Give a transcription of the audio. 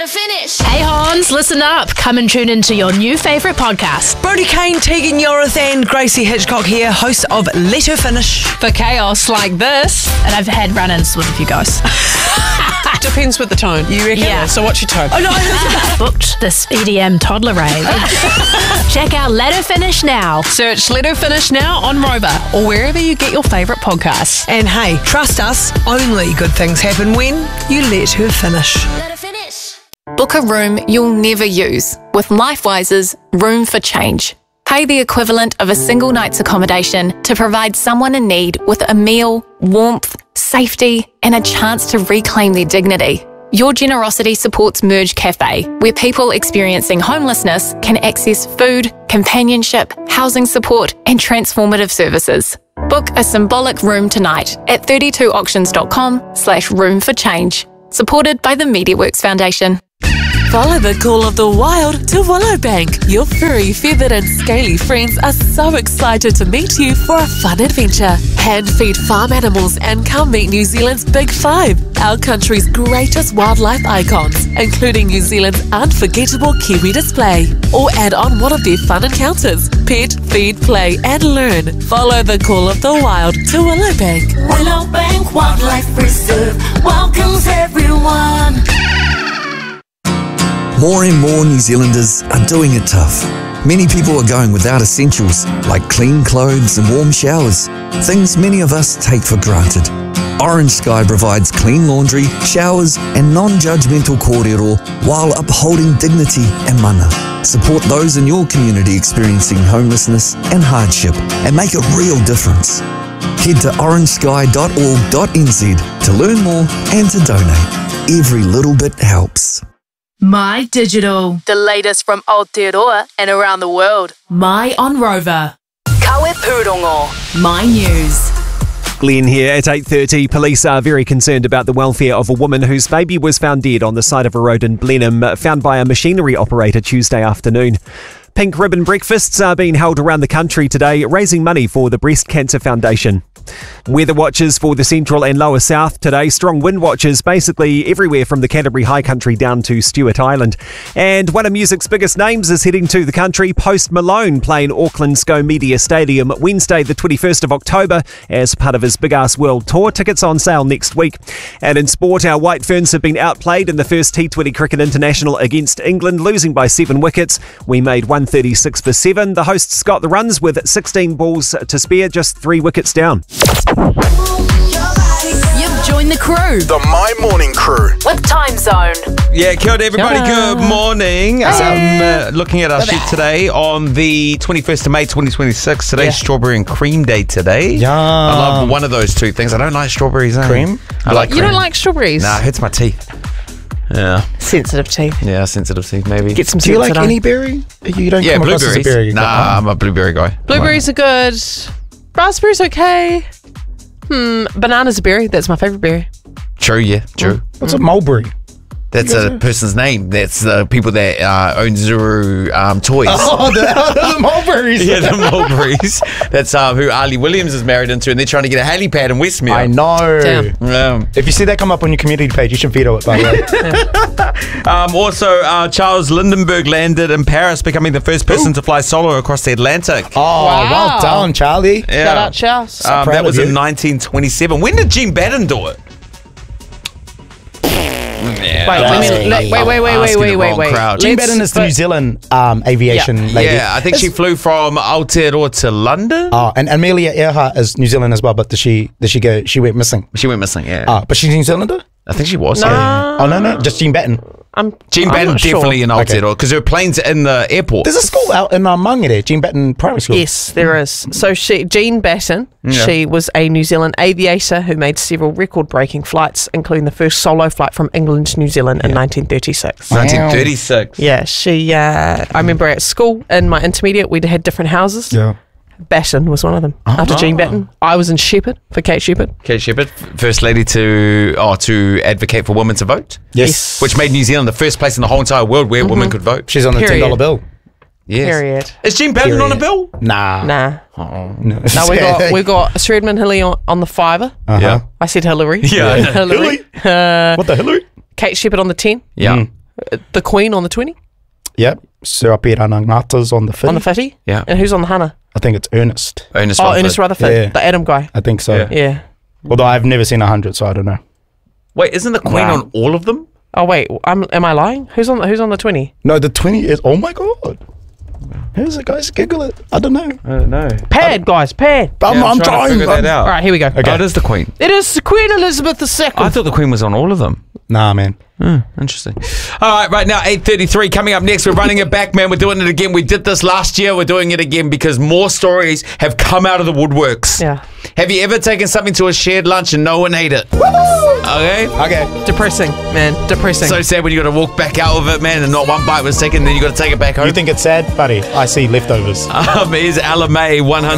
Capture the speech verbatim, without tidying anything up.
her finish. Hey Hans, listen up. Come and tune into your new favourite podcast. Brodie Kane, Tegan Yorathan, Gracie Hitchcock here, hosts of Let Her Finish. For chaos like this. And I've had run-ins with a few guys. Depends with the tone. You reckon? Yeah. So what's your tone? Oh, no. Booked this E D M toddler rave. Check out Let Her Finish now. Search Let Her Finish now on Rover or wherever you get your favourite podcasts. And hey, trust us, only good things happen when you let her finish. Let her finish. Book a room you'll never use with LifeWise's Room for Change. Pay the equivalent of a single night's accommodation to provide someone in need with a meal, warmth, safety, and a chance to reclaim their dignity. Your generosity supports Merge Cafe, where people experiencing homelessness can access food, companionship, housing support, and transformative services. Book a symbolic room tonight at thirty-two auctions dot com slash room for change. Supported by the MediaWorks Foundation. Follow the call of the wild to Willowbank. Your furry, feathered and scaly friends are so excited to meet you for a fun adventure. Hand-feed farm animals and come meet New Zealand's Big Five, our country's greatest wildlife icons, including New Zealand's unforgettable Kiwi display. Or add on one of their fun encounters. Pet, feed, play and learn. Follow the call of the wild to Willowbank. Willowbank Wildlife Reserve welcomes everyone. More and more New Zealanders are doing it tough. Many people are going without essentials like clean clothes and warm showers, things many of us take for granted. Orange Sky provides clean laundry, showers and non-judgmental kōrero while upholding dignity and mana. Support those in your community experiencing homelessness and hardship and make a real difference. Head to orange sky dot org dot n z to learn more and to donate. Every little bit helps. My Digital. The latest from Aotearoa and around the world. My on Rover. Kawe Pūrongo. My News. Glenn here at eight thirty. Police are very concerned about the welfare of a woman whose baby was found dead on the side of a road in Blenheim, found by a machinery operator Tuesday afternoon. Pink ribbon breakfasts are being held around the country today, raising money for the Breast Cancer Foundation. Weather watches for the central and lower south today. Strong wind watches basically everywhere from the Canterbury High Country down to Stewart Island. And one of music's biggest names is heading to the country. Post Malone playing Auckland's Go Media Stadium Wednesday the twenty-first of October as part of his Big Ass World Tour. Tickets on sale next week. And in sport, our White Ferns have been outplayed in the first T twenty Cricket International against England, losing by seven wickets. We made one thirty-six for seven. The hosts got the runs with sixteen balls to spare, just three wickets down. You've joined the crew. The My Morning Crew. With Time Zone. Yeah, kia ora everybody, Hello. good morning. Hey. Um, uh, looking at our sheet today on the twenty-first of May twenty twenty-six. Today's Yeah. strawberry and cream day today. Yum. I love one of those two things. I don't like strawberries. Eh? Cream? I like You cream. don't like strawberries? Nah, it hurts my teeth. Yeah. Sensitive teeth. Yeah, sensitive teeth maybe. Get some Do you like Sensodyne. any berry? You don't yeah, come across as a blueberries. berry Nah, guy. I'm a blueberry guy. Blueberries are good. Raspberries okay. Hmm, banana's a berry. That's my favourite berry. True, yeah, true. What's a mulberry? That's a person's name. That's the people that uh, own Zuru um, toys. Oh, the, the mulberries. Yeah, the mulberries. That's uh, who Ali Williams is married into, and they're trying to get a helipad in Westmere. I know. Damn. Um, If you see that come up on your community page, you should veto it, by the way. um, also, uh, Charles Lindbergh landed in Paris, becoming the first person Ooh. to fly solo across the Atlantic. Oh, Wow. well done, Charlie. Yeah. Shout out Charles. Um, proud that of was you. in nineteen twenty-seven. When did Gene Batten do it? Yeah, Wait, let me, let, wait, wait, wait, wait, Asking wait, the wait, wrong wait. crowd. Jean Let's- Batten is the but- New Zealand um, aviation Yeah. lady. Yeah, I think she flew from Aotearoa to London. Oh, and Amelia Earhart is New Zealand as well, but did she did she go? She went missing. She went missing, yeah. Ah, but she's New Zealander. I think she was. No. Yeah. Oh no, no, just Jean Batten. I'm, Gene I'm Batten not sure. definitely in Aotearoa because her plane's in the airport. There's a school out in uh, Mangere, Jean Batten Primary School. Yes, there is. So she, Jean Batten, Yeah. she was a New Zealand aviator who made several record-breaking flights, including the first solo flight from England to New Zealand in nineteen thirty-six. nineteen thirty-six. Yeah, she. Uh, I remember at school in my intermediate, we'd had different houses. Yeah. Batten was one of them. After Jean Batten, I was in Shepherd for Kate Shepherd. Kate Shepherd, first lady to oh to advocate for women to vote. Yes. Which made New Zealand the first place in the whole entire world where women could vote. She's on the ten Period. dollar bill. Yes. Period. Is Jean Batten on a bill? Nah. Nah. No. No, we got we got Sir Edmund Hillary on, on the fiver. Uh-huh. Yeah. I said Hillary. Yeah. Hillary. Uh, What the Hillary? Kate Shepherd on the ten. Yeah. Mm. Uh, The Queen on the twenty? Yep. Serapira Ngata's on the fifty. On the fifty? Yeah. And who's on the Hana? I think it's Ernest. Ernest Oh, Rutherford. Ernest Rutherford, Yeah. the Adam guy. I think so. Yeah. Yeah. Although I've never seen a hundred, so I don't know. Wait, isn't the Queen Wow. on all of them? Oh wait, I'm, am I lying? Who's on? Who's on the twenty? No, the twenty is. Oh my god. Who's it, guys? Google it. I don't know. I don't know. Pad, guys, Pad. I'm, Yeah, I'm to trying. figure that I'm- out. All right, here we go. Oh, it is the Queen. It is Queen Elizabeth the Second. I thought the Queen was on all of them. Nah, man. Interesting. All right, right now, eight thirty-three. Coming up next, we're running it back, man. We're doing it again. We did this last year. We're doing it again because more stories have come out of the woodworks. Yeah. Have you ever taken something to a shared lunch and no one ate it? Okay. Okay. Depressing, man. Depressing. So sad when you got to walk back out of it, man, and not one bite was taken, then you got to take it back home. You think it's sad, buddy? I see leftovers. Um, is Alamay one hundred.